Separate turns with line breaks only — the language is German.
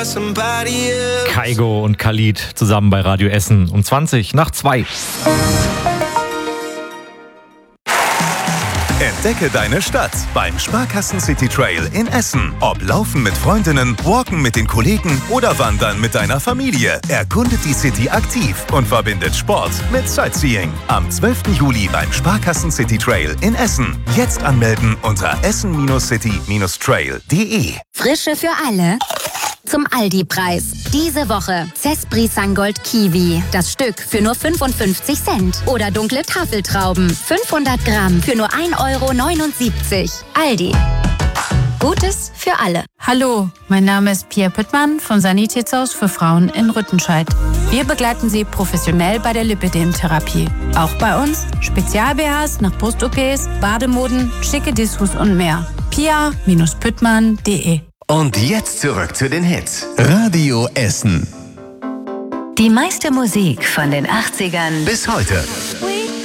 Kygo und Khalid zusammen bei Radio Essen um 2:20.
Entdecke deine Stadt beim Sparkassen City Trail in Essen. Ob Laufen mit Freundinnen, Walken mit den Kollegen oder Wandern mit deiner Familie. Erkundet die City aktiv und verbindet Sport mit Sightseeing. Am 12. Juli beim Sparkassen City Trail in Essen. Jetzt anmelden unter essen-city-trail.de.
Frische für alle. Zum Aldi-Preis. Diese Woche Cespri Sangold Kiwi. Das Stück für nur 55 Cent. Oder dunkle Tafeltrauben. 500 Gramm für nur 1,79 €. Aldi. Gutes für alle.
Hallo, mein Name ist Pia Püttmann vom Sanitätshaus für Frauen in Rüttenscheid. Wir begleiten Sie professionell bei der Lipödem-Therapie. Auch bei uns Spezial-BHs nach Brust-OPs, Bademoden, schicke Dessous und mehr. pia-püttmann.de.
Und jetzt zurück zu den Hits. Radio Essen.
Die meiste Musik von den 80ern
bis heute.
We